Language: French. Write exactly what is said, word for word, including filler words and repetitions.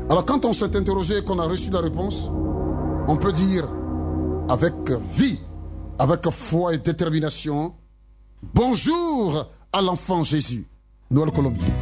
Alors quand on s'est interrogé et qu'on a reçu la réponse, on peut dire avec vie, avec foi et détermination, bonjour à l'enfant Jésus. Noël Colombier.